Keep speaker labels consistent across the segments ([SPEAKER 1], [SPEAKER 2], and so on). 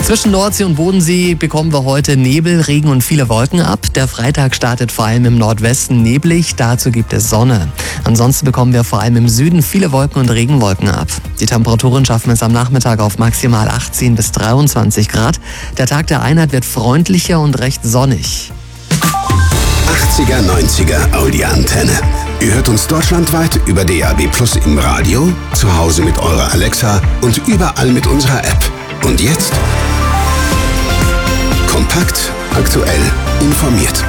[SPEAKER 1] Zwischen Nordsee und Bodensee bekommen wir heute Nebel, Regen und viele Wolken ab. Der Freitag startet vor allem im Nordwesten neblig, dazu gibt es Sonne. Ansonsten bekommen wir vor allem im Süden viele Wolken und Regenwolken ab. Die Temperaturen schaffen es am Nachmittag auf maximal 18 bis 23 Grad. Der Tag der Einheit wird freundlicher und recht sonnig.
[SPEAKER 2] 80er, 90er Audi-Antenne. Ihr hört uns deutschlandweit über DAB+ im Radio, zu Hause mit eurer Alexa und überall mit unserer App. Und jetzt? Kompakt, aktuell, informiert.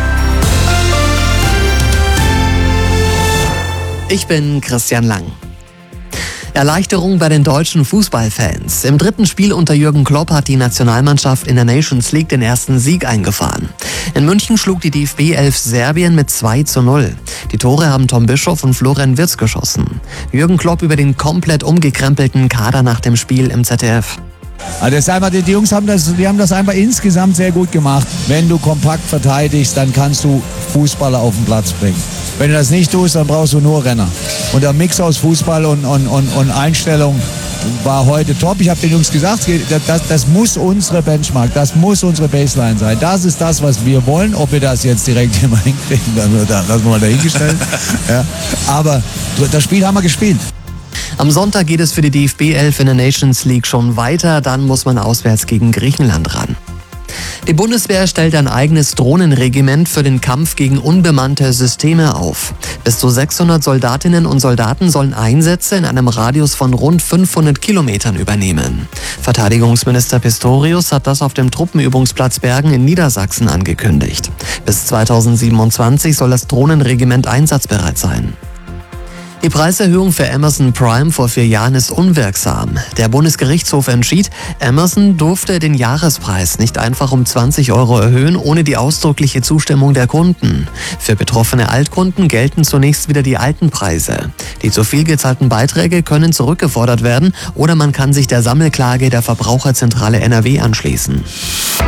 [SPEAKER 1] Ich bin Christian Lang. Erleichterung bei den deutschen Fußballfans. Im dritten Spiel unter Jürgen Klopp hat die Nationalmannschaft in der Nations League den ersten Sieg eingefahren. In München schlug die DFB 11 Serbien mit 2:0. Die Tore haben Tom Bischoff und Florian Wirtz geschossen. Jürgen Klopp über den komplett umgekrempelten Kader nach dem Spiel im ZDF.
[SPEAKER 3] Also das ist einfach, die Jungs haben das einfach insgesamt sehr gut gemacht. Wenn du kompakt verteidigst, dann kannst du Fußballer auf den Platz bringen. Wenn du das nicht tust, dann brauchst du nur Renner. Und der Mix aus Fußball und Einstellung war heute top. Ich habe den Jungs gesagt, das muss unsere Benchmark, das muss unsere Baseline sein. Das ist das, was wir wollen. Ob wir das jetzt direkt immer hinkriegen, dann lassen wir mal dahingestellt. Ja. Aber das Spiel haben wir gespielt.
[SPEAKER 1] Am Sonntag geht es für die DFB 11 in der Nations League schon weiter, dann muss man auswärts gegen Griechenland ran. Die Bundeswehr stellt ein eigenes Drohnenregiment für den Kampf gegen unbemannte Systeme auf. Bis zu 600 Soldatinnen und Soldaten sollen Einsätze in einem Radius von rund 500 Kilometern übernehmen. Verteidigungsminister Pistorius hat das auf dem Truppenübungsplatz Bergen in Niedersachsen angekündigt. Bis 2027 soll das Drohnenregiment einsatzbereit sein. Die Preiserhöhung für Amazon Prime vor 4 Jahren ist unwirksam. Der Bundesgerichtshof entschied, Amazon durfte den Jahrespreis nicht einfach um 20 € erhöhen, ohne die ausdrückliche Zustimmung der Kunden. Für betroffene Altkunden gelten zunächst wieder die alten Preise. Die zu viel gezahlten Beiträge können zurückgefordert werden oder man kann sich der Sammelklage der Verbraucherzentrale NRW anschließen.